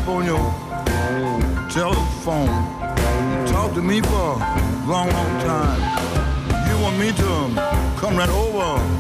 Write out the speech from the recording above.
up on your telephone. You talked to me for a long, long time. You want me to come right over